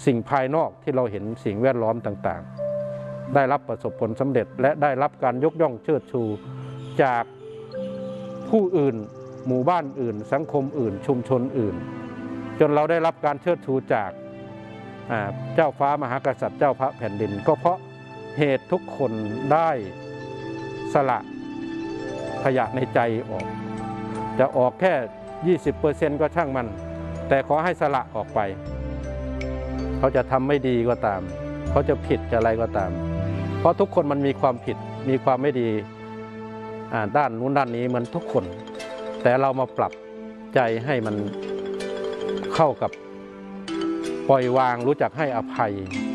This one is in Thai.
สิ่งภายนอกที่เราเห็นสิ่งแวดล้อมต่างๆได้รับประสบผลสำเร็จและได้รับการยกย่องเชิดชูจากผู้อื่นหมู่บ้านอื่นสังคมอื่นชุมชนอื่นจนเราได้รับการเชิดชูจากเจ้าฟ้ามหากษัตริย์เจ้าพระแผ่นดินก็เพราะเหตุทุกคนได้สละขยะในใจออกจะออกแค่ 20% ก็ช่างมันแต่ขอให้สละออกไปเขาจะทำไม่ดีก็ตามเขาจะผิดจะอะไรก็ตามเพราะทุกคนมันมีความผิดมีความไม่ดีด้านนู้นด้านนี้เหมือนทุกคนแต่เรามาปรับใจให้มันเข้ากับปล่อยวางรู้จักให้อภัย